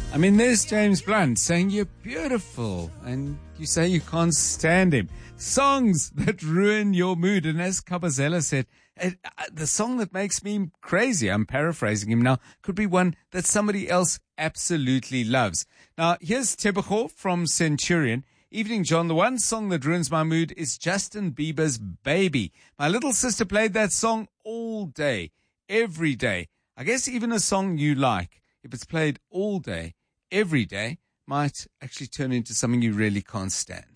I mean, there's James Blunt saying you're beautiful, and you say you can't stand him. Songs that ruin your mood. And as Kabazela said, the song that makes me crazy, I'm paraphrasing him now, could be one that somebody else absolutely loves. Now, here's Tebogo from Centurion. Evening, John. The one song that ruins my mood is Justin Bieber's Baby. My little sister played that song all day, every day. I guess even a song you like, if it's played all day, every day, might actually turn into something you really can't stand.